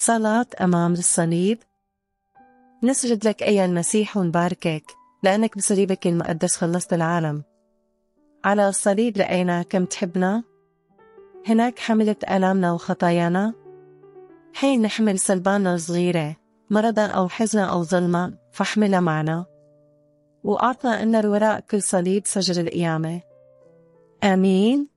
صلاة أمام الصليب. نسجد لك أيها المسيح ونباركك لأنك بصليبك المقدس خلصت العالم. على الصليب رأينا كم تحبنا، هناك حملت آلامنا وخطايانا. حين نحمل صلباننا الصغيرة مرضا أو حزنا أو ظلما فاحملها معنا، وأعطنا أن وراء كل صليب سجل القيامة. آمين.